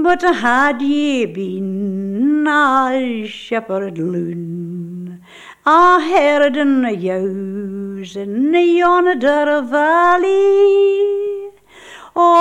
But had ye been a shepherd loon, a herding ewes in yonder valley,